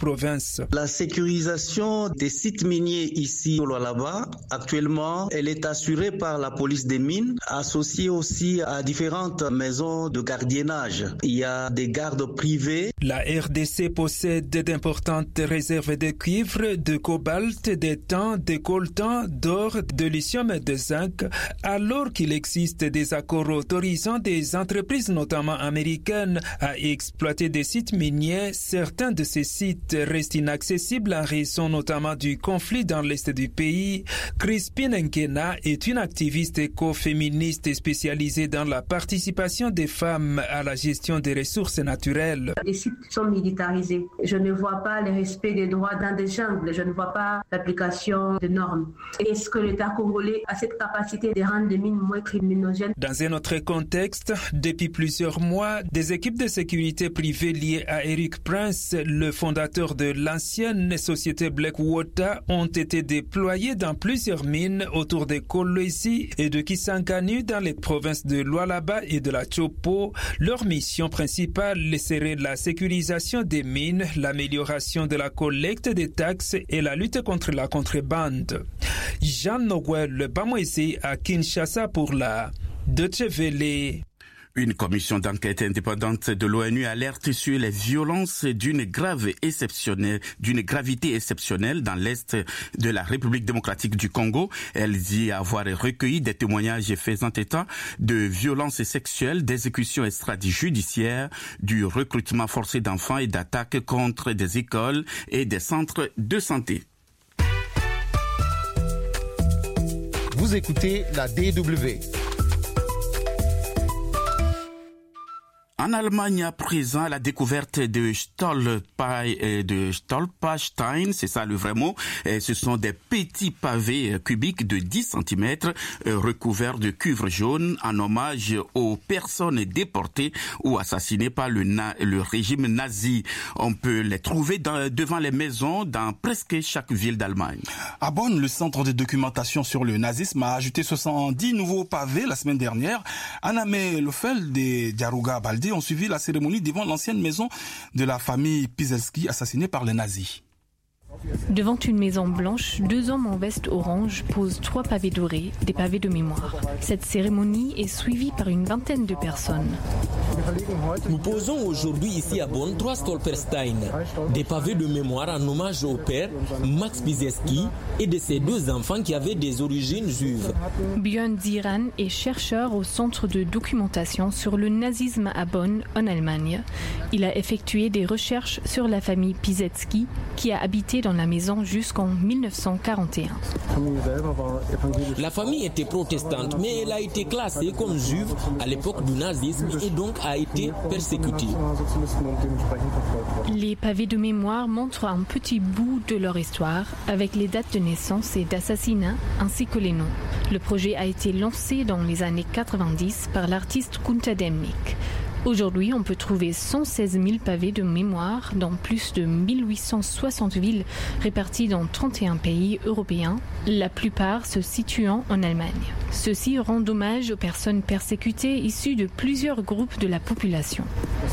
province. La sécurisation des sites miniers ici au Lualaba, actuellement, elle est assurée par la police des mines, associée aussi à différentes maisons de gardiennage. Il y a des gardes privés. La RDC possède d'importantes réserves de cuivre, de cobalt, de thym, de coltan, d'or, de lithium et de zinc, alors qu'il existe des accords autorisant des entreprises, notamment américaines, à exploiter des sites miniers. Certains de ces sites restent inaccessibles en raison notamment du conflit dans l'est du pays. Crispine Nkena est une activiste écoféministe spécialisée dans la participation des femmes à la gestion des ressources naturelles. Les sites sont militarisés. Je ne vois pas le respect des droits dans des jungles. Je ne vois pas l'application de normes. Est-ce que l'État congolais a cette capacité de rendre les mines moins criminogènes? Dans un autre contexte, depuis plusieurs mois, des équipes de sécurité privées liées à Eric Prince, le fondateur de l'ancienne société Blackwater, ont été déployées dans plusieurs mines autour de Kolwezi et de Kisangani dans les provinces de Lualaba et de la Chopo. Leur mission principale serait la sécurisation des mines, l'amélioration de la collecte des taxes et la lutte contre la contrebande. Jean-Noël Bamwezi à Kinshasa pour la Deutsche Welle. Une commission d'enquête indépendante de l'ONU alerte sur les violences d'une gravité exceptionnelle dans l'est de la République démocratique du Congo. Elle dit avoir recueilli des témoignages faisant état de violences sexuelles, d'exécutions extrajudiciaires, du recrutement forcé d'enfants et d'attaques contre des écoles et des centres de santé. Vous écoutez la DW. En Allemagne, à présent, la découverte de Stolperstein, c'est ça le vrai mot, ce sont des petits pavés cubiques de 10 cm recouverts de cuivre jaune en hommage aux personnes déportées ou assassinées par le régime nazi. On peut les trouver devant les maisons dans presque chaque ville d'Allemagne. À Bonn, le centre de documentation sur le nazisme a ajouté 70 nouveaux pavés la semaine dernière. Anname Lofeld et Diaruga Baldi ont suivi la cérémonie devant l'ancienne maison de la famille Pizelski assassinée par les nazis. Devant une maison blanche, 2 hommes en veste orange posent 3 pavés dorés, des pavés de mémoire. Cette cérémonie est suivie par une vingtaine de personnes. Nous posons aujourd'hui ici à Bonn 3 Stolperstein, des pavés de mémoire en hommage au père Max Pizelski et de ses 2 enfants qui avaient des origines juives. Björn Ziran est chercheur au centre de documentation sur le nazisme à Bonn, en Allemagne. Il a effectué des recherches sur la famille Pizelski qui a habité dans la maison jusqu'en 1941. La famille était protestante, mais elle a été classée comme juive à l'époque du nazisme et donc a été persécutée. Les pavés de mémoire montrent un petit bout de leur histoire avec les dates de naissance et d'assassinat ainsi que les noms. Le projet a été lancé dans les années 90 par l'artiste Kunta Demnig. Aujourd'hui, on peut trouver 116 000 pavés de mémoire dans plus de 1860 villes réparties dans 31 pays européens, la plupart se situant en Allemagne. Ceci rend hommage aux personnes persécutées issues de plusieurs groupes de la population.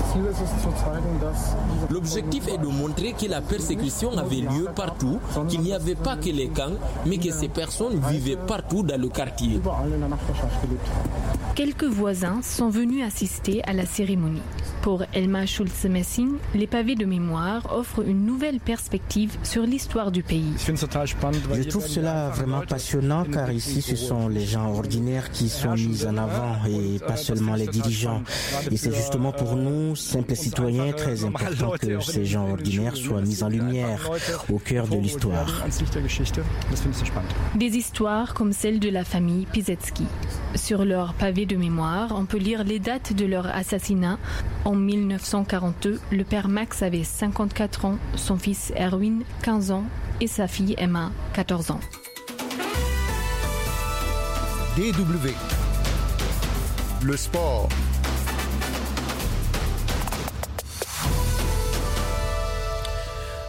L'objectif est de montrer que la persécution avait lieu partout, qu'il n'y avait pas que les camps, mais que ces personnes vivaient partout dans le quartier. Quelques voisins sont venus assister à la cérémonie. Pour Elma Schulze-Messing, les pavés de mémoire offrent une nouvelle perspective sur l'histoire du pays. Je trouve cela vraiment passionnant car ici ce sont les gens ordinaires qui sont mis en avant et pas seulement les dirigeants. Et c'est justement pour nous, simples citoyens, très important que ces gens ordinaires soient mis en lumière au cœur de l'histoire. Des histoires comme celle de la famille Pizelski. Sur leur pavé de mémoire, on peut lire les dates de leur assassinat. En 1942, le père Max avait 54 ans, son fils Erwin 15 ans et sa fille Emma 14 ans. DW. Le sport.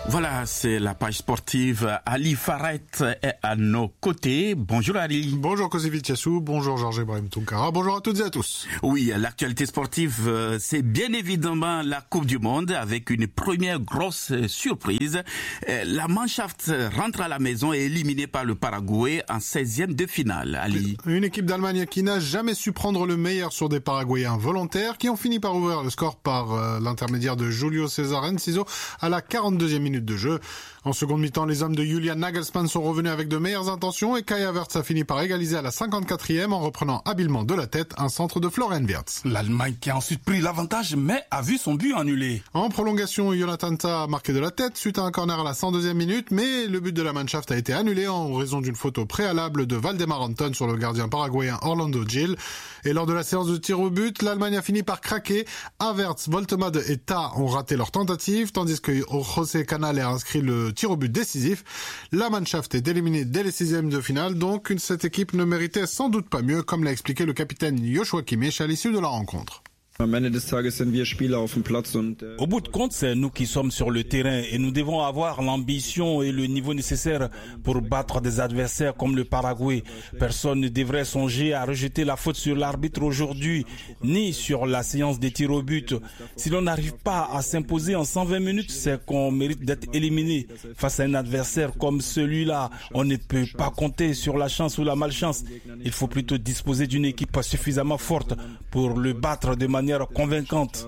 Voilà, c'est la page sportive. Ali Faret est à nos côtés. Bonjour Ali. Bonjour Kosevic Yassou, bonjour Georges-Ibrahim Tounkara, bonjour à toutes et à tous. Oui, l'actualité sportive, c'est bien évidemment la Coupe du Monde avec une première grosse surprise. La Mannschaft rentre à la maison et est éliminée par le Paraguay en 16e de finale. Ali. Une équipe d'Allemagne qui n'a jamais su prendre le meilleur sur des Paraguayens volontaires qui ont fini par ouvrir le score par l'intermédiaire de Julio César Enciso à la 42e minute de jeu. En seconde mi-temps, les hommes de Julian Nagelsmann sont revenus avec de meilleures intentions et Kai Havertz a fini par égaliser à la 54e en reprenant habilement de la tête un centre de Florian Wirtz. L'Allemagne qui a ensuite pris l'avantage mais a vu son but annulé. En prolongation, Jonathan Tah a marqué de la tête suite à un corner à la 102e minute, mais le but de la Mannschaft a été annulé en raison d'une faute au préalable de Valdemar Anton sur le gardien paraguayen Orlando Gil. Et lors de la séance de tir au but, l'Allemagne a fini par craquer. Havertz, Woltemade et Tah ont raté leur tentative, tandis que José Canale a inscrit le tir au but décisif. La Mannschaft est éliminée dès les 6e de finale, donc cette équipe ne méritait sans doute pas mieux, comme l'a expliqué le capitaine Joshua Kimmich à l'issue de la rencontre. Au bout de compte, c'est nous qui sommes sur le terrain et nous devons avoir l'ambition et le niveau nécessaire pour battre des adversaires comme le Paraguay. Personne ne devrait songer à rejeter la faute sur l'arbitre aujourd'hui, ni sur la séance des tirs au but. Si l'on n'arrive pas à s'imposer en 120 minutes, c'est qu'on mérite d'être éliminé. Face à un adversaire comme celui-là, on ne peut pas compter sur la chance ou la malchance. Il faut plutôt disposer d'une équipe suffisamment forte pour le battre de manière convaincante.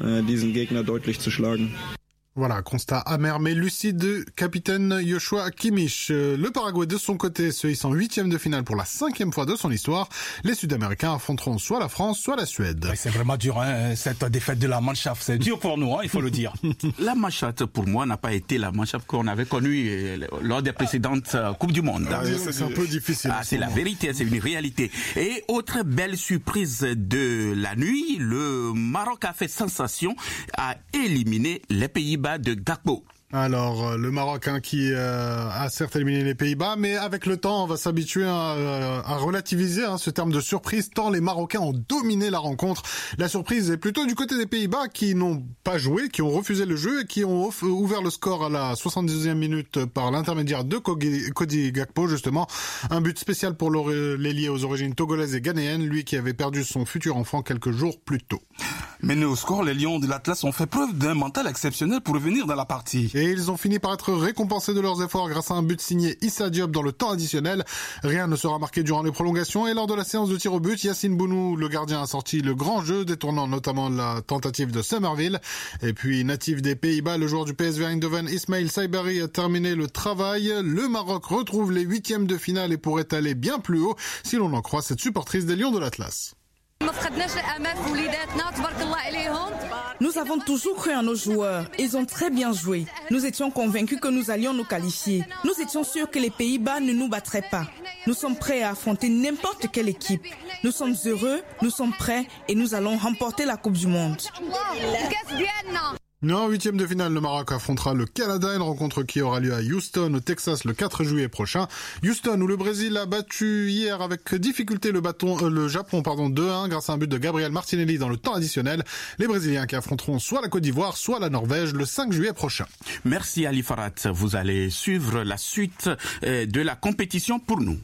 Voilà, constat amer mais lucide, capitaine Joshua Kimmich. Le Paraguay de son côté se hisse en 8e de finale pour la 5e fois de son histoire. Les Sud-Américains affronteront soit la France, soit la Suède. Ouais, c'est vraiment dur, hein, cette défaite de la Mannschaft. C'est dur pour nous, hein, il faut le dire. La Mannschaft, pour moi, n'a pas été la Mannschaft qu'on avait connue lors des précédentes Coupes du Monde. C'est un peu difficile. C'est la vérité, c'est une réalité. Et autre belle surprise de la nuit, le Maroc a fait sensation, a éliminé les Pays-Bas de Gakpo. Alors, le Maroc qui a certes éliminé les Pays-Bas, mais avec le temps, on va s'habituer à relativiser ce terme de surprise, tant les Marocains ont dominé la rencontre. La surprise est plutôt du côté des Pays-Bas qui n'ont pas joué, qui ont refusé le jeu et qui ont ouvert le score à la 72e minute par l'intermédiaire de Cody Gakpo, justement. Un but spécial pour l'ailier aux origines togolaises et ghanéennes, lui qui avait perdu son futur enfant quelques jours plus tôt. Menés au score, les Lions de l'Atlas ont fait preuve d'un mental exceptionnel pour revenir dans la partie. Et ils ont fini par être récompensés de leurs efforts grâce à un but signé Issa Diop dans le temps additionnel. Rien ne sera marqué durant les prolongations et lors de la séance de tir au but, Yacine Bounou, le gardien, a sorti le grand jeu, détournant notamment la tentative de Summerville. Et puis, natif des Pays-Bas, le joueur du PSV Eindhoven, Ismail Saibari, a terminé le travail. Le Maroc retrouve les 8e de finale et pourrait aller bien plus haut si l'on en croit cette supportrice des Lions de l'Atlas. Nous avons toujours cru en nos joueurs. Ils ont très bien joué. Nous étions convaincus que nous allions nous qualifier. Nous étions sûrs que les Pays-Bas ne nous battraient pas. Nous sommes prêts à affronter n'importe quelle équipe. Nous sommes heureux, nous sommes prêts et nous allons remporter la Coupe du Monde. En 8e de finale, le Maroc affrontera le Canada, une rencontre qui aura lieu à Houston, au Texas, le 4 juillet prochain. Houston, où le Brésil a battu hier avec difficulté le Japon 2-1 grâce à un but de Gabriel Martinelli dans le temps additionnel. Les Brésiliens qui affronteront soit la Côte d'Ivoire, soit la Norvège le 5 juillet prochain. Merci Ali Farat. Vous allez suivre la suite de la compétition pour nous.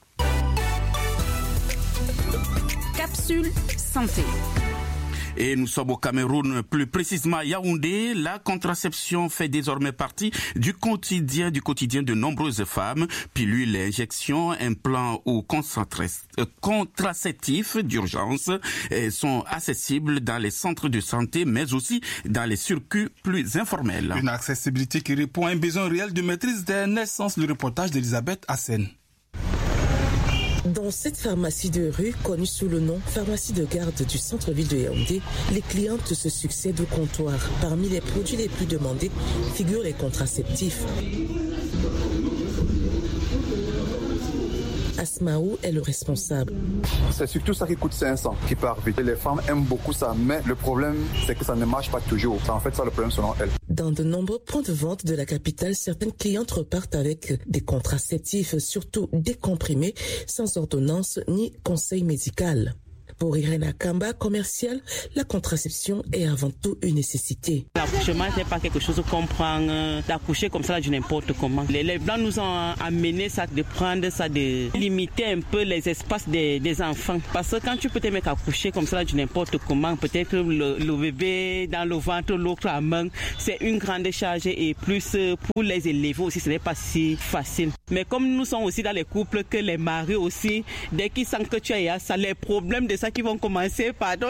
Capsule santé. Et nous sommes au Cameroun, plus précisément à Yaoundé. La contraception fait désormais partie du quotidien de nombreuses femmes. Pilules, injections, implants ou contraceptifs d'urgence sont accessibles dans les centres de santé, mais aussi dans les circuits plus informels. Une accessibilité qui répond à un besoin réel de maîtrise des naissances. Le reportage d'Elisabeth Hassen. Dans cette pharmacie de rue, connue sous le nom pharmacie de garde du centre-ville de Yaoundé, les clientes se succèdent au comptoir. Parmi les produits les plus demandés figurent les contraceptifs. Asmaou est le responsable. C'est surtout ça qui coûte 500, qui part vite. Les femmes aiment beaucoup ça, mais le problème, c'est que ça ne marche pas toujours. C'est en fait ça le problème selon elles. Dans de nombreux points de vente de la capitale, certaines clientes repartent avec des contraceptifs, surtout décomprimés, sans ordonnance ni conseil médical. Pour Irène Akamba, commerciale, la contraception est avant tout une nécessité. L'accouchement n'est pas quelque chose qu'on prend d'accoucher comme ça de n'importe comment. Les Blancs nous ont amené ça de prendre ça, de limiter un peu les espaces des enfants. Parce que quand tu peux te mettre à coucher comme ça de n'importe comment, peut-être le bébé dans le ventre, l'autre à main, c'est une grande charge et plus pour les élever aussi, ce n'est pas si facile. Mais comme nous sommes aussi dans les couples que les maris aussi, dès qu'ils sentent que tu as ça, les problèmes de ça qui vont commencer, pardon.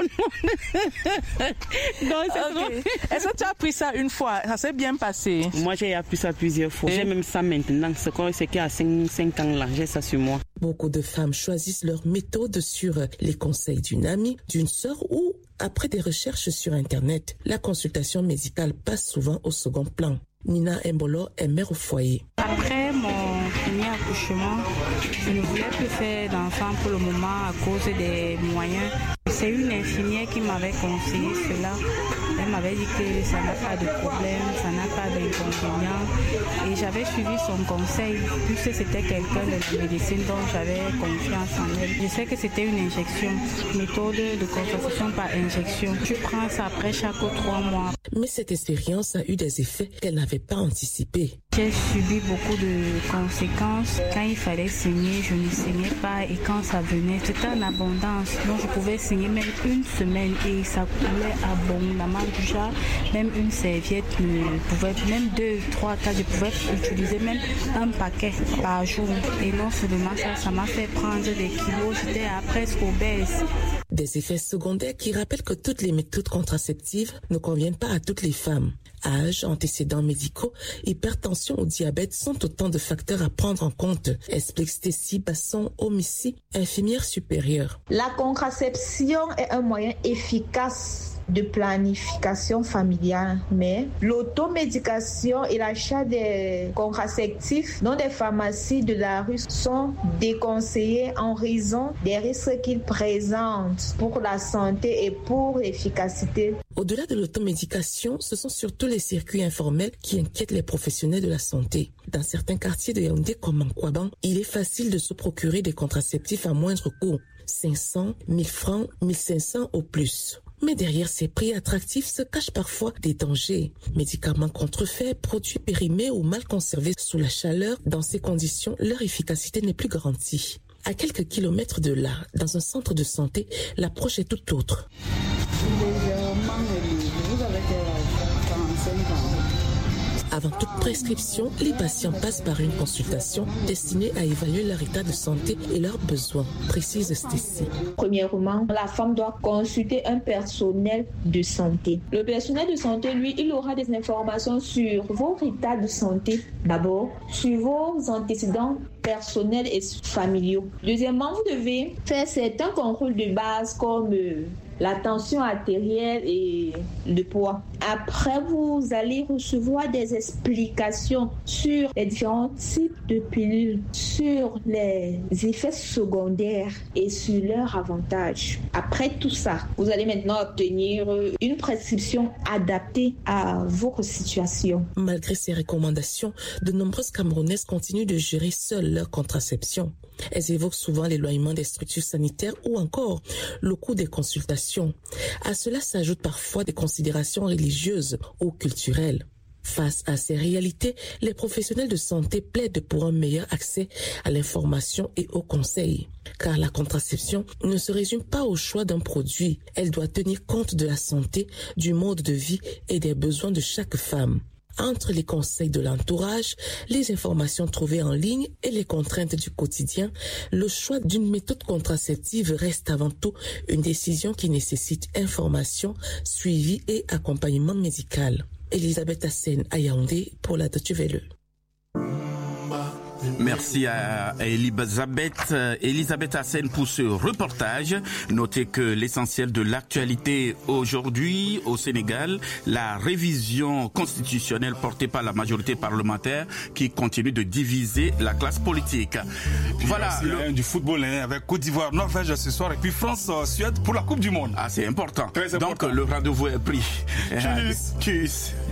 Est-ce que tu as appris ça une fois? Ça s'est bien passé? Moi, j'ai appris ça plusieurs fois. J'ai même ça maintenant. C'est qu'il y a 5 ans là, j'ai ça sur moi. Beaucoup de femmes choisissent leur méthode sur les conseils d'une amie, d'une sœur ou après des recherches sur Internet. La consultation médicale passe souvent au second plan. Nina Mbolo est mère au foyer. Après mon premier accouchement, je ne voulais plus faire d'enfant pour le moment à cause des moyens. C'est une infirmière qui m'avait conseillé cela. Elle m'avait dit que ça n'a pas de problème, ça n'a pas d'inconvénient. Et j'avais suivi son conseil, puisque c'était quelqu'un de la médecine dont j'avais confiance en elle. Je sais que c'était une injection, méthode de contraception par injection. Tu prends ça après chaque 3 mois. Mais cette expérience a eu des effets qu'elle n'avait pas anticipés. J'ai subi beaucoup de conséquences. Quand il fallait saigner, je ne saignais pas. Et quand ça venait, c'était en abondance. Donc je pouvais saigner même une semaine et ça coulait abondamment. Déjà, même une serviette ne pouvait, même 2, 3, 4, je pouvais utiliser même un paquet par jour. Et non seulement ça m'a fait prendre des kilos. J'étais presque obèse. Des effets secondaires qui rappellent que toutes les méthodes contraceptives ne conviennent pas à toutes les femmes. Âge, antécédents médicaux, hypertension ou diabète sont autant de facteurs à prendre en compte, explique Stécie Basson-Omissi, infirmière supérieure. La contraception est un moyen efficace de planification familiale, mais l'automédication et l'achat des contraceptifs dans des pharmacies de la rue sont déconseillés en raison des risques qu'ils présentent pour la santé et pour l'efficacité. Au-delà de l'automédication, ce sont surtout les circuits informels qui inquiètent les professionnels de la santé. Dans certains quartiers de Yaoundé comme en Kouaban, il est facile de se procurer des contraceptifs à moindre coût, 500, 1000 francs, 1500 au plus. Mais derrière ces prix attractifs se cachent parfois des dangers. Médicaments contrefaits, produits périmés ou mal conservés sous la chaleur, dans ces conditions, leur efficacité n'est plus garantie. À quelques kilomètres de là, dans un centre de santé, l'approche est tout autre. Avant toute prescription, les patients passent par une consultation destinée à évaluer leur état de santé et leurs besoins, précise Stécie. Premièrement, la femme doit consulter un personnel de santé. Le personnel de santé, lui, il aura des informations sur votre état de santé d'abord, sur vos antécédents personnels et familiaux. Deuxièmement, vous devez faire certains contrôles de base comme la tension artérielle et le poids. Après, vous allez recevoir des explications sur les différents types de pilules, sur les effets secondaires et sur leurs avantages. Après tout ça, vous allez maintenant obtenir une prescription adaptée à votre situation. Malgré ces recommandations, de nombreuses Camerounaises continuent de gérer seules leur contraception. Elles évoquent souvent l'éloignement des structures sanitaires ou encore le coût des consultations. À cela s'ajoutent parfois des considérations religieuses ou culturelles. Face à ces réalités, les professionnels de santé plaident pour un meilleur accès à l'information et aux conseils. Car la contraception ne se résume pas au choix d'un produit. Elle doit tenir compte de la santé, du mode de vie et des besoins de chaque femme. Entre les conseils de l'entourage, les informations trouvées en ligne et les contraintes du quotidien, le choix d'une méthode contraceptive reste avant tout une décision qui nécessite information, suivi et accompagnement médical. Elisabeth Hassen à Yaoundé pour la Deutsche Welle. Merci à Elisabeth Hassen pour ce reportage. Notez que l'essentiel de l'actualité aujourd'hui au Sénégal, la révision constitutionnelle portée par la majorité parlementaire qui continue de diviser la classe politique. Voilà du football avec Côte d'Ivoire, Norvège ce soir et puis France, Suède pour la Coupe du Monde. Ah, c'est important. Très important. Donc le rendez-vous est pris. Tchuss. Tchuss.